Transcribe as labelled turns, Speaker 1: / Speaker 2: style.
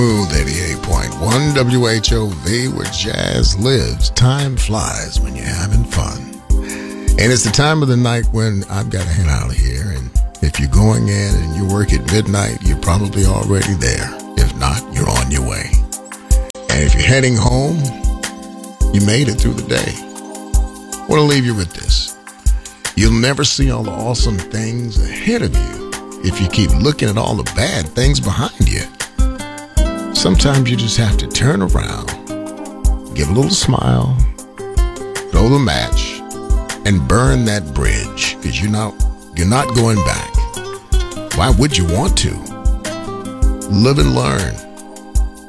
Speaker 1: Smooth 88.1 WHOV, where jazz lives. Time flies when you're having fun. And it's the time of the night when I've got to head out of here. And if you're going in and you work at midnight, you're probably already there. If not, you're on your way. And if you're heading home, you made it through the day. I want to leave you with this. You'll never see all the awesome things ahead of you if you keep looking at all the bad things behind you. Sometimes you just have to turn around, give a little smile, throw the match, and burn that bridge, because you're not going back. Why would you want to? Live and learn.